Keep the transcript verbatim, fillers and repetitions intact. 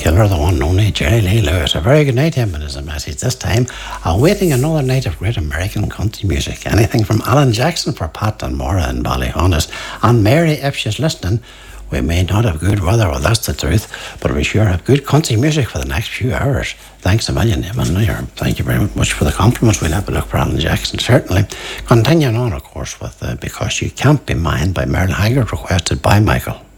Killer, the one and only Jerry Lee Lewis. A very good night to him, and as a message this time, awaiting another night of great American country music. Anything from Alan Jackson for Pat and Maura and Ballyhonest. And Mary, if she's listening, we may not have good weather, well, that's the truth, but we sure have good country music for the next few hours. Thanks a million, Evan. Thank you very much for the compliments. We'll have a look for Alan Jackson, certainly. Continuing on, of course, with uh, Because You Can't Be Mine by Merle Haggard, requested by Michael.